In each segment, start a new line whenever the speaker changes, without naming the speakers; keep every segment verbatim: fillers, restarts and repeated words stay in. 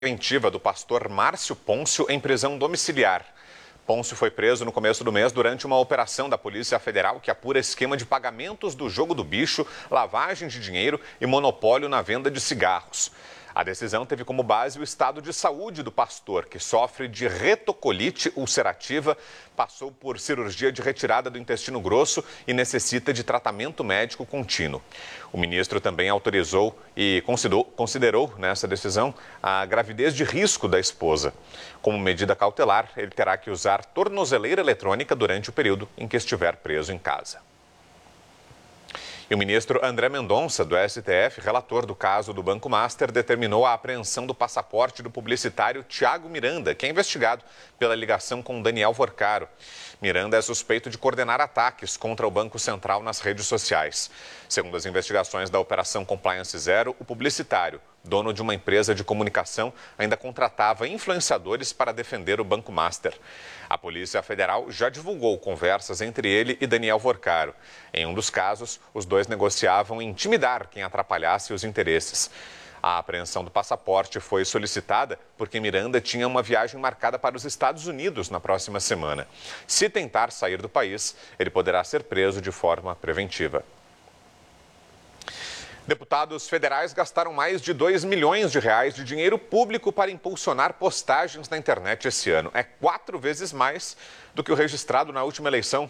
preventiva do pastor Márcio Pôncio em prisão domiciliar. Pôncio foi preso no começo do mês durante uma operação da Polícia Federal que apura esquema de pagamentos do jogo do bicho, lavagem de dinheiro e monopólio na venda de cigarros. A decisão teve como base o estado de saúde do pastor, que sofre de retocolite ulcerativa, passou por cirurgia de retirada do intestino grosso e necessita de tratamento médico contínuo. O ministro também autorizou e considerou, considerou nessa decisão a gravidez de risco da esposa. Como medida cautelar, ele terá que usar tornozeleira eletrônica durante o período em que estiver preso em casa. E o ministro André Mendonça, do S T F, relator do caso do Banco Master, determinou a apreensão do passaporte do publicitário Thiago Miranda, que é investigado pela ligação com Daniel Vorcaro. Miranda é suspeito de coordenar ataques contra o Banco Central nas redes sociais. Segundo as investigações da Operação Compliance Zero, o publicitário, dono de uma empresa de comunicação, ainda contratava influenciadores para defender o Banco Master. A Polícia Federal já divulgou conversas entre ele e Daniel Vorcaro. Em um dos casos, os dois negociavam intimidar quem atrapalhasse os interesses. A apreensão do passaporte foi solicitada porque Miranda tinha uma viagem marcada para os Estados Unidos na próxima semana. Se tentar sair do país, ele poderá ser preso de forma preventiva. Deputados federais gastaram mais de dois milhões de reais de dinheiro público para impulsionar postagens na internet esse ano. É quatro vezes mais do que o registrado na última eleição.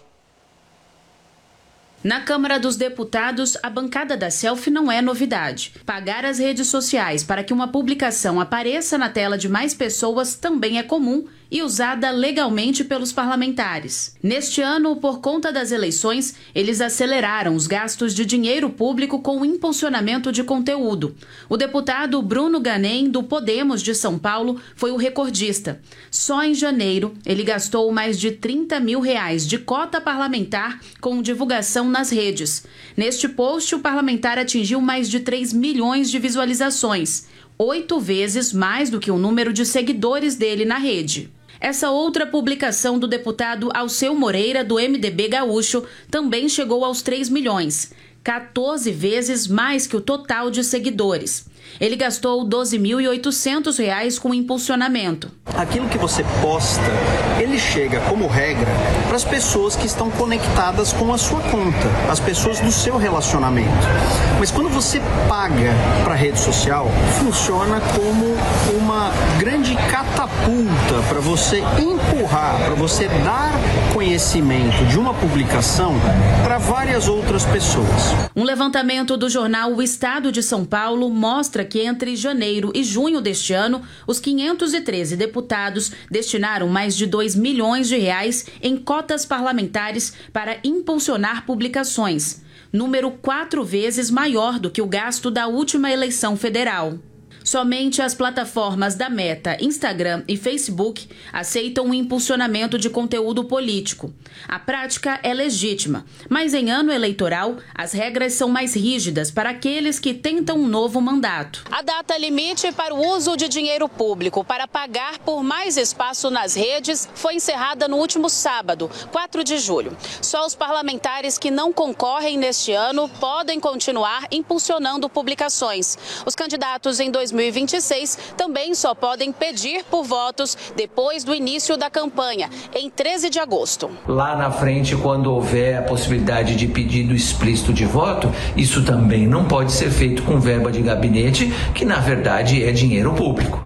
Na Câmara dos Deputados, a bancada da selfie não é novidade. Pagar as redes sociais para que uma publicação apareça na tela de mais pessoas também é comum e usada legalmente pelos parlamentares. Neste ano, por conta das eleições, eles aceleraram os gastos de dinheiro público com o impulsionamento de conteúdo. O deputado Bruno Ganem, do Podemos de São Paulo, foi o recordista. Só em janeiro, ele gastou mais de trinta mil reais de cota parlamentar com divulgação nas redes. Neste post, o parlamentar atingiu mais de três milhões de visualizações, oito vezes mais do que o número de seguidores dele na rede. Essa outra publicação do deputado Alceu Moreira, do M D B gaúcho, também chegou aos três milhões, quatorze vezes mais que o total de seguidores. Ele gastou doze mil e oitocentos reais com impulsionamento.
Aquilo que você posta, ele chega, como regra, para as pessoas que estão conectadas com a sua conta, as pessoas do seu relacionamento. Mas quando você paga para a rede social, funciona como uma grande catapulta para você empurrar, para você dar conhecimento de uma publicação para várias outras pessoas.
Um levantamento do jornal O Estado de São Paulo mostra que entre janeiro e junho deste ano, os quinhentos e treze deputados destinaram mais de dois milhões de reais em cotas parlamentares para impulsionar publicações, número quatro vezes maior do que o gasto da última eleição federal. Somente as plataformas da Meta, Instagram e Facebook aceitam o impulsionamento de conteúdo político. A prática é legítima, mas em ano eleitoral, as regras são mais rígidas para aqueles que tentam um novo mandato.
A data limite para o uso de dinheiro público para pagar por mais espaço nas redes foi encerrada no último sábado, quatro de julho. Só os parlamentares que não concorrem neste ano podem continuar impulsionando publicações. Os candidatos em dois mil e vinte e seis também só podem pedir por votos depois do início da campanha, em treze de agosto.
Lá na frente, quando houver a possibilidade de pedido explícito de voto, isso também não pode ser feito com verba de gabinete, que na verdade é dinheiro público.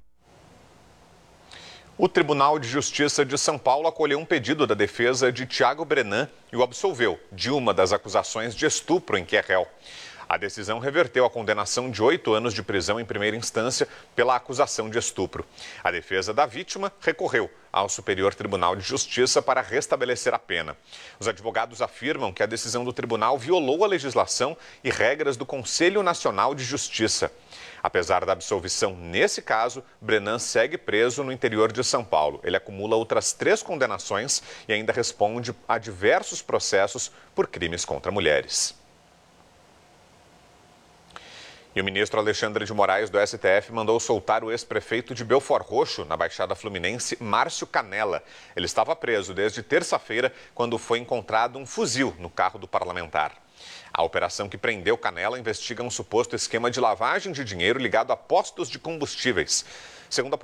O Tribunal de Justiça de São Paulo acolheu um pedido da defesa de Thiago Brenan e o absolveu de uma das acusações de estupro em que é réu. A decisão reverteu a condenação de oito anos de prisão em primeira instância pela acusação de estupro. A defesa da vítima recorreu ao Superior Tribunal de Justiça para restabelecer a pena. Os advogados afirmam que a decisão do tribunal violou a legislação e regras do Conselho Nacional de Justiça. Apesar da absolvição nesse caso, Brenan segue preso no interior de São Paulo. Ele acumula outras três condenações e ainda responde a diversos processos por crimes contra mulheres. E o ministro Alexandre de Moraes, do S T F, mandou soltar o ex-prefeito de Belford Roxo, na Baixada Fluminense, Márcio Canella. Ele estava preso desde terça-feira, quando foi encontrado um fuzil no carro do parlamentar. A operação que prendeu Canella investiga um suposto esquema de lavagem de dinheiro ligado a postos de combustíveis. Segundo a